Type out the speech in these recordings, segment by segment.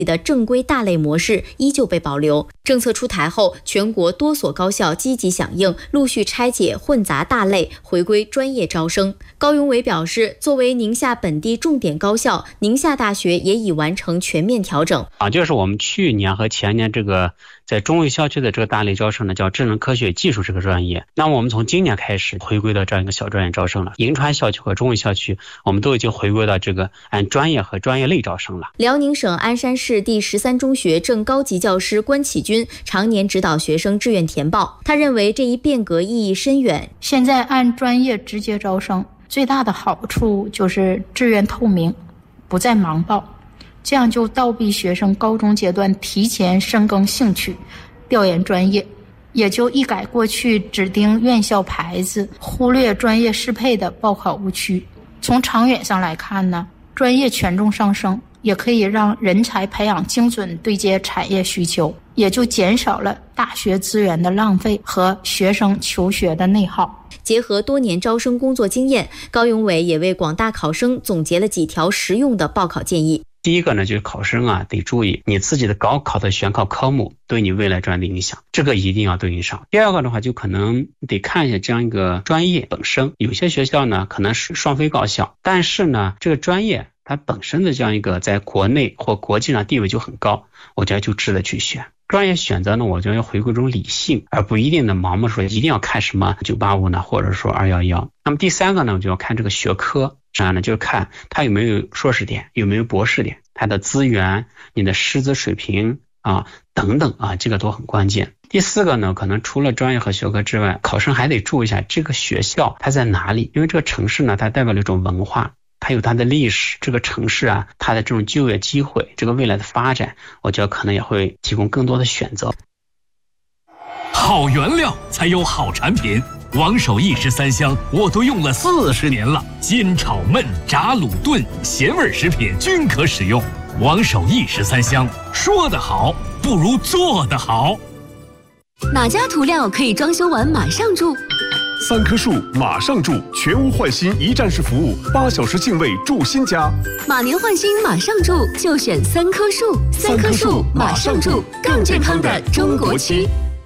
的正规大类模式依旧被保留。政策出台后，全国多所高校积极响应，陆续拆解混杂大类，回归专业招生。高永伟表示，作为宁夏本地重点高校，宁夏大学也已完成全面调整。 就是我们去年和前年这个在中卫校区的这个大类招生呢，叫智能科学技术这个专业。那么我们从今年开始回归到这样一个小专业招生了。银川校区和中卫校区，我们都已经回归到这个按专业和专业类招生了。 辽宁省鞍山市第13中学正高级教师关启军常年指导学生志愿填报，他认为这一变革意义深远。 现在按专业直接招生，最大的好处就是志愿透明，不再盲报，这样就倒逼学生高中阶段提前深耕兴趣，调研专业，也就一改过去指定院校牌子，忽略专业适配的报考误区。从长远上来看呢，专业权重上升，也可以让人才培养精准对接产业需求，也就减少了大学资源的浪费和学生求学的内耗。 结合多年招生工作经验，高永伟也为广大考生总结了几条实用的报考建议。 第一个呢，就是考生得注意你自己的高考的选考科目对你未来专业的影响，这个一定要对应上。第二个的话，就可能得看一下这样一个专业本身，有些学校呢可能是双非高校，但是呢这个专业它本身的这样一个在国内或国际上地位就很高，我觉得就值得去选。专业选择呢，我觉得要回归这种理性，而不一定的盲目说一定要看什么985呢，或者说211。那么第三个呢，我就要看这个学科，这样呢就是看它有没有硕士点，有没有博士点，它的资源、你的师资水平等等这个都很关键。第四个呢，可能除了专业和学科之外，考生还得注意一下这个学校它在哪里，因为这个城市呢，它代表了一种文化。它有它的历史，这个城市它的这种就业机会，这个未来的发展，我觉得可能也会提供更多的选择。 好原料才有好产品，王守义13香我都用了40年了，煎炒焖炸卤炖咸味食品均可使用。王守义13香，说得好不如做得好。 哪家涂料可以装修完马上住 ？3棵树马上住，全屋换新一站式服务，8小时净位住新家。 马年换新马上住，就选3棵树。3棵树马上住，更健康的中国区。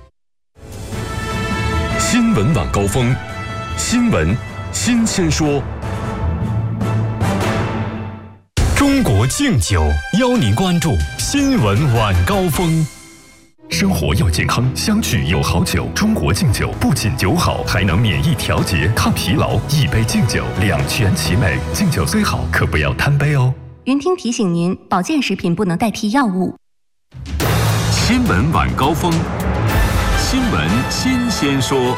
新闻晚高峰，新闻新鲜说。中国敬酒邀您关注新闻晚高峰。生活要健康，相聚有好酒。中国敬酒不仅酒好，还能免疫调节、抗疲劳。一杯敬酒，两全其美。敬酒虽好，可不要贪杯哦。 云听提醒您，保健食品不能代替药物。 新闻晚高峰，新闻新鲜说。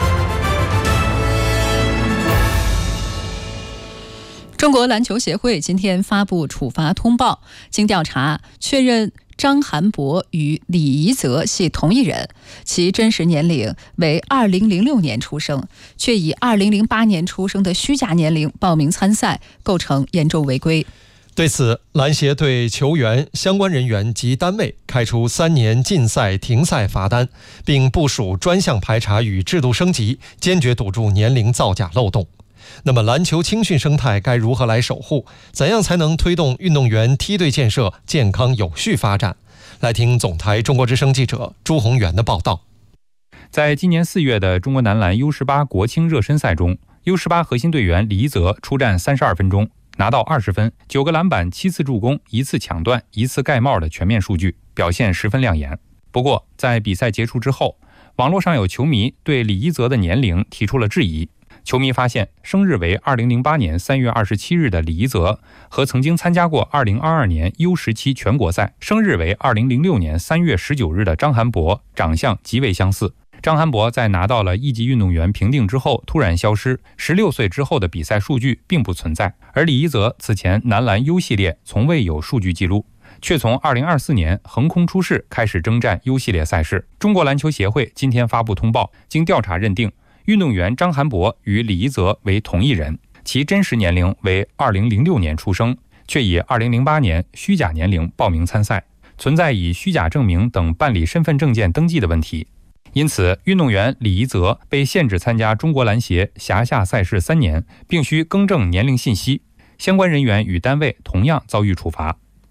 中国篮球协会今天发布处罚通报，经调查确认张涵博与李怡泽系同一人，其真实年龄为2006年出生，却以2008年出生的虚假年龄报名参赛，构成严重违规。 对此，篮协对球员、相关人员及单位开出3年禁赛停赛罚单，并部署专项排查与制度升级，坚决堵住年龄造假漏洞。那么篮球青训生态该如何来守护？怎样才能推动运动员梯队建设健康有序发展？来听总台中国之声记者朱宏元的报道。 在今年4月的中国男篮 U18 国青热身赛中， U18 核心队员李一泽出战32分钟，拿到20分、9个篮板、7次助攻、1次抢断、1次盖帽的全面数据，表现十分亮眼。不过在比赛结束之后，网络上有球迷对李一泽的年龄提出了质疑。球迷发现，生日为2008年3月27日的李一泽和曾经参加过2022年 U17 全国赛，生日为2006年3月19日的张涵博长相极为相似。张涵博在拿到了一级运动员评定之后突然消失，16岁之后的比赛数据并不存在。而李一泽此前男篮 U 系列从未有数据记录，却从2024年横空出世开始征战 U 系列赛事。中国篮球协会今天发布通报，经调查认定，运动员张涵博与李一泽为同一人，其真实年龄为2006年出生，却以2008年虚假年龄报名参赛，存在以虚假证明等办理身份证件登记的问题。因此，运动员李一泽被限制参加中国篮协辖下赛事3年，并需更正年龄信息。相关人员与单位同样遭遇处罚。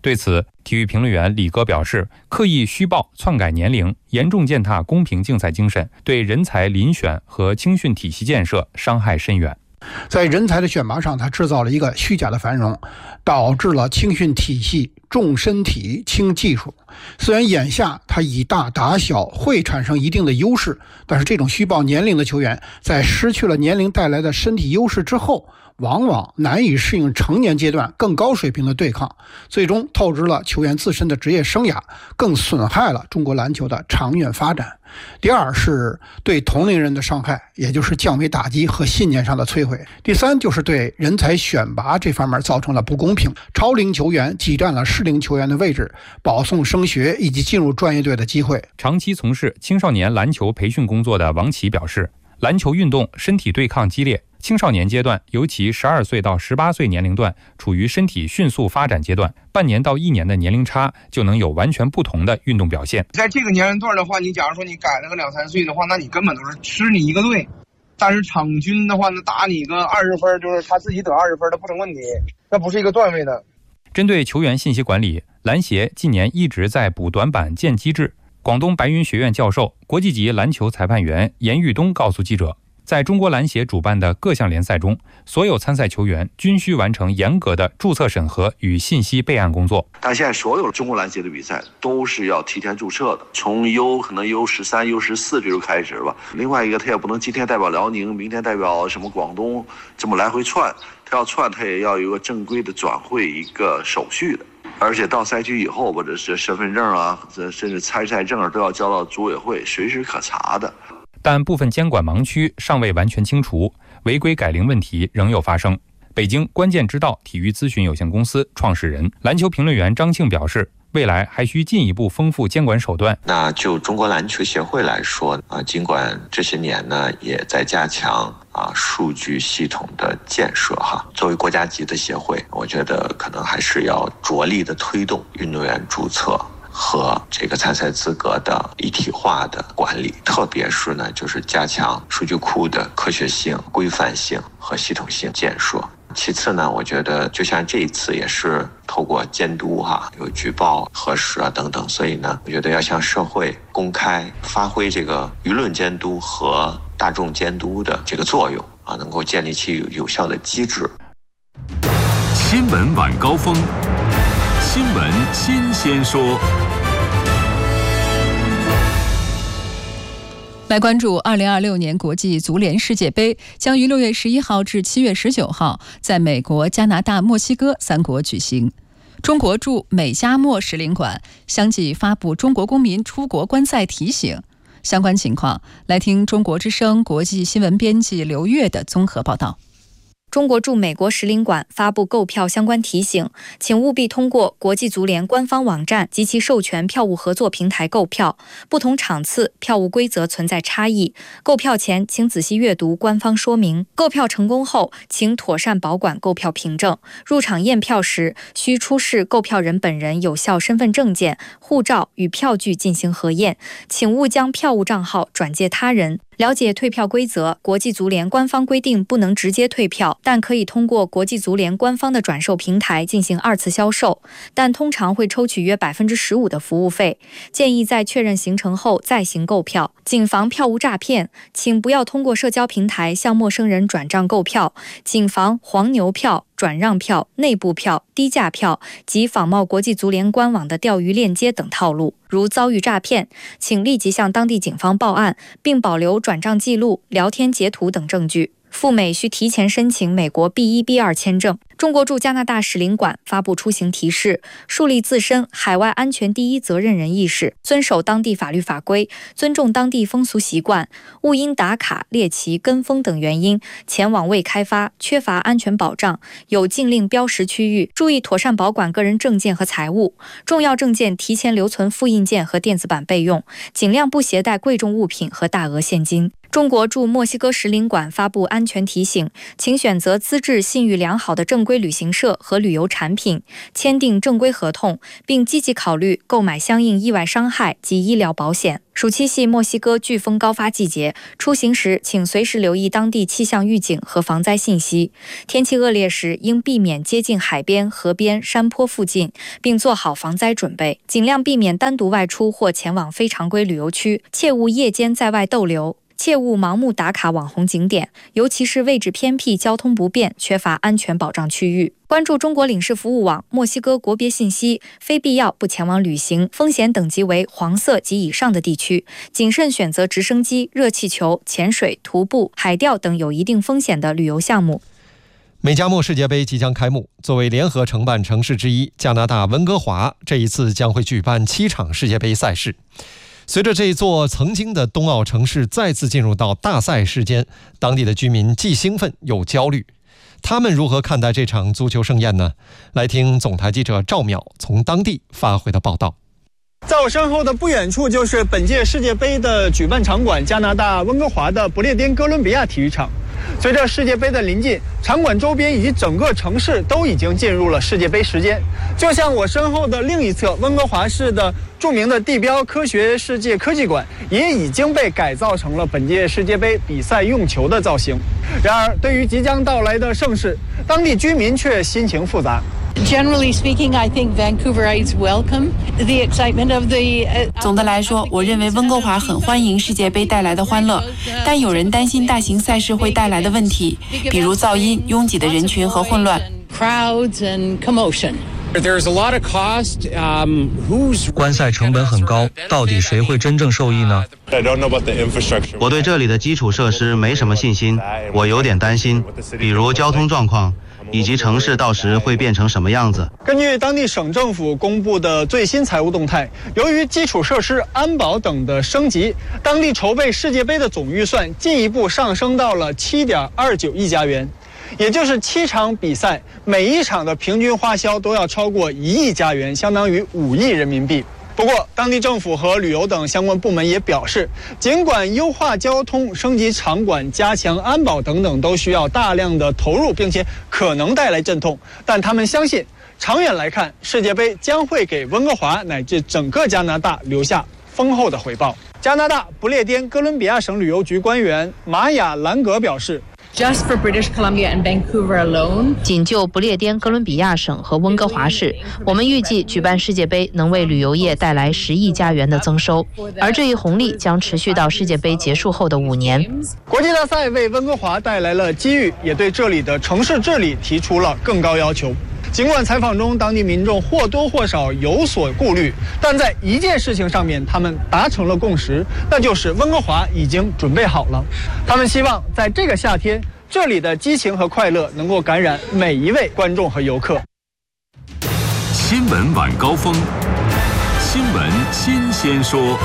对此，体育评论员李哥表示，刻意虚报、篡改年龄，严重践踏公平竞赛精神，对人才遴选和青训体系建设伤害深远。 在人才的选拔上，他制造了一个虚假的繁荣，导致了青训体系重身体轻技术。虽然眼下他以大打小会产生一定的优势，但是这种虚报年龄的球员在失去了年龄带来的身体优势之后，往往难以适应成年阶段更高水平的对抗，最终透支了球员自身的职业生涯，更损害了中国篮球的长远发展。第二是对同龄人的伤害，也就是降维打击和信念上的摧毁。第三就是对人才选拔这方面造成了不公平，超龄球员挤占了适龄球员的位置，保送升学以及进入专业队的机会。 长期从事青少年篮球培训工作的王琦表示，篮球运动身体对抗激烈，青少年阶段，尤其12岁到18岁年龄段处于身体迅速发展阶段，半年到1年的年龄差就能有完全不同的运动表现。 在这个年龄段的话，你假如说你改了个2、3岁的话，那你根本都是吃你一个队。但是场均的话呢，打你个20分，就是他自己得20分的不成问题，那不是一个段位的。 针对球员信息管理，篮协近年一直在补短板建机制。广东白云学院教授、国际级篮球裁判员严玉东告诉记者，在中国篮协主办的各项联赛中，所有参赛球员均需完成严格的注册审核与信息备案工作。 但现在所有中国篮协的比赛都是要提前注册的，从可能 U13、U14 这就开始吧。另外一个，他也不能今天代表辽宁，明天代表什么广东，这么来回窜。他要窜，他也要有一个正规的转会一个手续的。而且到赛区以后，或者是身份证啊，甚至参赛证都要交到组委会，随时可查的。 但部分监管盲区尚未完全清除，违规改龄问题仍有发生。北京关键之道体育咨询有限公司创始人、篮球评论员张庆表示，未来还需进一步丰富监管手段。 那就中国篮球协会来说尽管这些年呢也在加强数据系统的建设作为国家级的协会，我觉得可能还是要着力的推动运动员注册和这个参赛资格的一体化的管理，特别是呢就是加强数据库的科学性、规范性和系统性建设。其次呢，我觉得就像这一次也是透过监督有举报核实等等，所以呢我觉得要向社会公开发挥这个舆论监督和大众监督的这个作用能够建立起有效的机制。 新闻晚高峰，新闻新鲜说。 来关注2026年国际足联世界杯，将于6月11号至7月19号在美国、加拿大、墨西哥3国举行。中国驻美加墨使领馆相继发布中国公民出国观赛提醒。相关情况，来听中国之声国际新闻编辑刘越的综合报道。 中国驻美国使领馆发布购票相关提醒，请务必通过国际足联官方网站及其授权票务合作平台购票，不同场次票务规则存在差异，购票前请仔细阅读官方说明。购票成功后，请妥善保管购票凭证，入场验票时需出示购票人本人有效身份证件、护照与票据进行核验，请勿将票务账号转借他人。了解退票规则，国际足联官方规定不能直接退票，但可以通过国际足联官方的转售平台进行2次销售，但通常会抽取约15%的服务费。建议在确认行程后再行购票。谨防票务诈骗，请不要通过社交平台向陌生人转账购票，谨防黄牛票、转让票、内部票、低价票及仿冒国际足联官网的钓鱼链接等套路。如遭遇诈骗，请立即向当地警方报案，并保留转账记录、聊天截图等证据。赴美需提前申请美国 B1、B2 签证。中国驻加拿大使领馆发布出行提示，树立自身海外安全第一责任人意识，遵守当地法律法规，尊重当地风俗习惯，勿因打卡、猎奇、跟风等原因前往未开发、缺乏安全保障、有禁令标识区域，注意妥善保管个人证件和财物，重要证件提前留存复印件和电子版备用，尽量不携带贵重物品和大额现金。 中国驻墨西哥使领馆发布安全提醒，请选择资质信誉良好的正规旅行社和旅游产品，签订正规合同，并积极考虑购买相应意外伤害及医疗保险。暑期系墨西哥飓风高发季节，出行时请随时留意当地气象预警和防灾信息。天气恶劣时，应避免接近海边、河边、山坡附近，并做好防灾准备，尽量避免单独外出或前往非常规旅游区，切勿夜间在外逗留。切勿盲目打卡网红景点，尤其是位置偏僻、交通不便、缺乏安全保障区域。关注中国领事服务网墨西哥国别信息，非必要不前往旅行，风险等级为黄色及以上的地区，谨慎选择直升机、热气球、潜水、徒步、海钓等有一定风险的旅游项目。 美加墨世界杯即将开幕，作为联合承办城市之一，加拿大温哥华这一次将会举办7场世界杯赛事。随着这座曾经的冬奥城市再次进入到大赛时间，当地的居民既兴奋又焦虑。他们如何看待这场足球盛宴呢？来听总台记者赵淼从当地发回的报道。 在我身后的不远处就是本届世界杯的举办场馆——加拿大温哥华的不列颠哥伦比亚体育场。随着世界杯的临近，场馆周边以及整个城市都已经进入了世界杯时间。就像我身后的另一侧，温哥华市的著名的地标科学世界科技馆也已经被改造成了本届世界杯比赛用球的造型。然而，对于即将到来的盛事，当地居民却心情复杂。 Generally speaking, I think Vancouverites welcome the excitement of the. 总的来说，我认为温哥华很欢迎世界杯带来的欢乐，但有人担心大型赛事会带来的问题，比如噪音、拥挤的人群和混乱。 Crowds and commotion. There's a lot of cost. Who's 观赛成本很高，到底谁会真正受益呢？ I don't know about the infrastructure. 我对这里的基础设施没什么信心，我有点担心，比如交通状况。以及城市到时会变成什么样子。 根据当地省政府公布的最新财务动态，由于基础设施、安保等的升级，当地筹备世界杯的总预算进一步上升到了7.29亿加元，也就是7场比赛，每一场的平均花销都要超过1亿加元，相当于5亿人民币。不过，当地政府和旅游等相关部门也表示，尽管优化交通、升级场馆、加强安保等等都需要大量的投入，并且可能带来阵痛，但他们相信，长远来看，世界杯将会给温哥华乃至整个加拿大留下丰厚的回报。加拿大不列颠哥伦比亚省旅游局官员玛雅·兰格表示。 Just for British Columbia and Vancouver alone， 仅就不列颠哥伦比亚省和温哥华市，我们预计举办世界杯能为旅游业带来10亿加元的增收，而这一红利将持续到世界杯结束后的5年。 国际大赛为温哥华带来了机遇，也对这里的城市治理提出了更高要求。尽管采访中当地民众或多或少有所顾虑，但在一件事情上面他们达成了共识，那就是温哥华已经准备好了。他们希望在这个夏天，这里的激情和快乐能够感染每一位观众和游客。 新闻晚高峰，新闻新鲜说。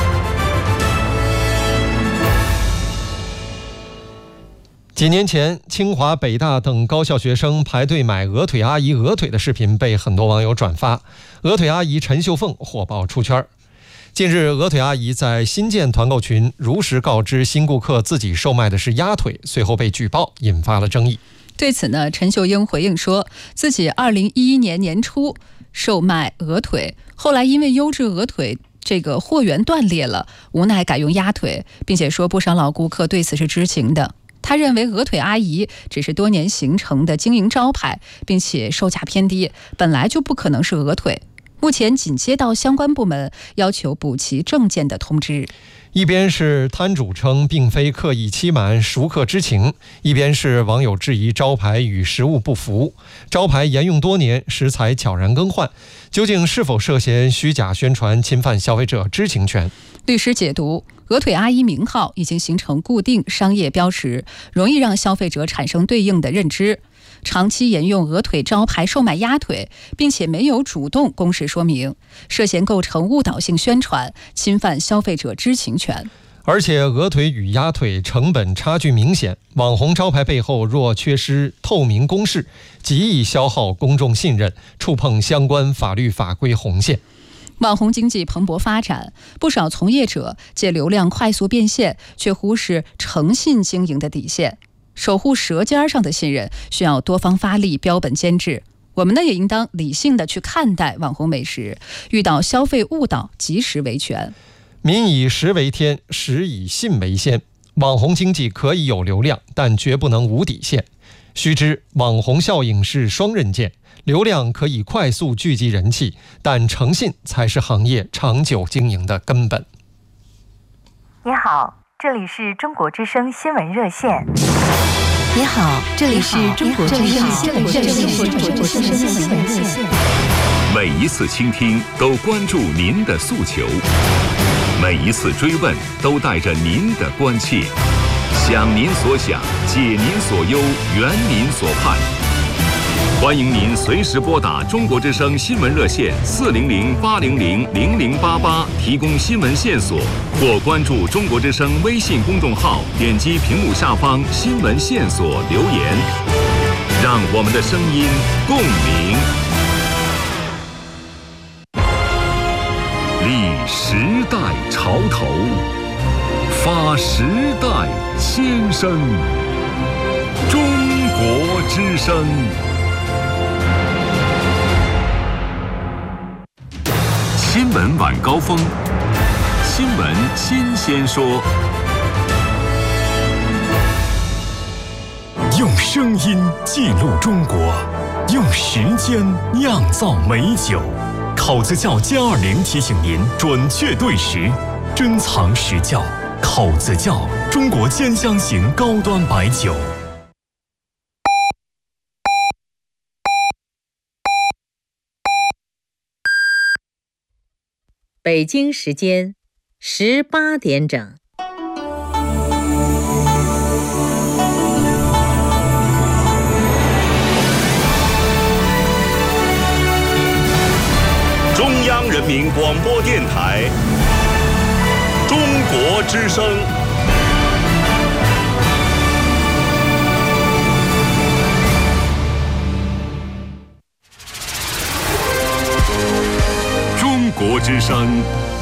几年前，清华、北大等高校学生排队买鹅腿阿姨鹅腿的视频被很多网友转发，鹅腿阿姨陈秀凤火爆出圈。近日，鹅腿阿姨在新建团购群如实告知新顾客自己售卖的是鸭腿，随后被举报，引发了争议。 对此呢，陈秀英回应说，自己2011年年初售卖鹅腿，后来因为优质鹅腿这个货源断裂了，无奈改用鸭腿，并且说不少老顾客对此是知情的。他认为鹅腿阿姨只是多年形成的经营招牌，并且售价偏低，本来就不可能是鹅腿。目前仅接到相关部门要求补齐证件的通知。 一边是摊主称并非刻意欺瞒，熟客知情，一边是网友质疑招牌与实物不符，招牌沿用多年，食材悄然更换，究竟是否涉嫌虚假宣传，侵犯消费者知情权？ 律师解读，鹅腿阿姨名号已经形成固定商业标识，容易让消费者产生对应的认知。长期沿用鹅腿招牌售卖鸭腿，并且没有主动公示说明，涉嫌构成误导性宣传，侵犯消费者知情权。 而且鹅腿与鸭腿成本差距明显，网红招牌背后若缺失透明公示，极易消耗公众信任，触碰相关法律法规红线。 网红经济蓬勃发展，不少从业者借流量快速变现，却忽视诚信经营的底线。守护舌尖上的信任，需要多方发力，标本兼治。我们呢也应当理性的去看待网红美食，遇到消费误导，及时维权。 民以食为天，食以信为先。网红经济可以有流量，但绝不能无底线。须知，网红效应是双刃剑，流量可以快速聚集人气，但诚信才是行业长久经营的根本。 你好，这里是中国之声新闻热线。 你好，这里是中国之声新闻热线。 每一次倾听都关注您的诉求，每一次追问都带着您的关切，想您所想，解您所忧，圆您所盼。欢迎您随时拨打中国之声新闻热线400-800-0088提供新闻线索，或关注中国之声微信公众号，点击屏幕下方新闻线索留言，让我们的声音共鸣，立时代潮头，发时代先声。中国之声。新闻晚高峰，新闻新鲜说。用声音记录中国，用时间酿造美酒。口子窖G20提醒您准确对时，珍藏实窖。口子窖，中国兼香型高端白酒。 北京时间18点整。 中央人民广播电台，中国之声。中国之声